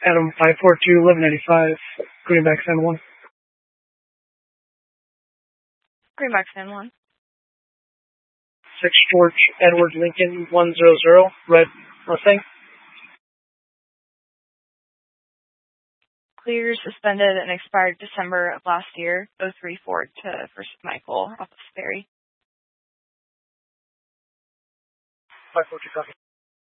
Adam 542 1185, Greenback San Juan. Greenback San Juan. 6 George Edward Lincoln 100, Red Mustang. Clear suspended and expired December of last year. 03 Ford to First Michael off of Sperry. 542 copy.